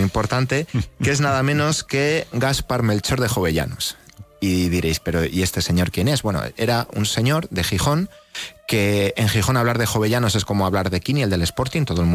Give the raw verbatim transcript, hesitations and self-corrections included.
importante, que es nada menos que Gaspar Melchor de Jovellanos. Y diréis, pero ¿y este señor quién es? Bueno, era un señor de Gijón, que en Gijón hablar de Jovellanos es como hablar de Kini, el del Sporting, todo el mundo